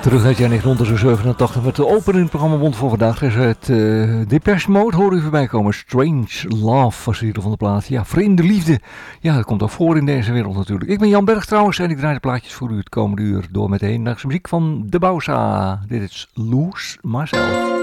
Terug uit jaar 1987 met de opening programma Bond voor vandaag. Dus het Depeche Mode hoorde u voorbij komen. Strange Love was de titel van de plaat. Ja, vreemde liefde. Ja, dat komt ook voor in deze wereld natuurlijk. Ik ben Jan Berg trouwens en ik draai de plaatjes voor u het komende uur door met de hedendaagse muziek van De Bouwsa. Dit is Lose Myself.